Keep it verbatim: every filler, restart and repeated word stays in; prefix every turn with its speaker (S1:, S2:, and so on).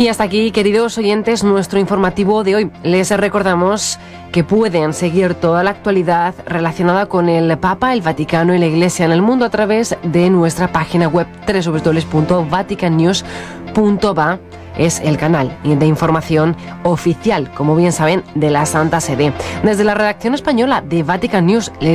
S1: Y hasta aquí, queridos oyentes, nuestro informativo de hoy. Les recordamos que pueden seguir toda la actualidad relacionada con el Papa, el Vaticano y la Iglesia en el mundo a través de nuestra página web doble u doble u doble u punto vatican news punto va. Es el canal de información oficial, como bien saben, de la Santa Sede. Desde la redacción española de Vatican News,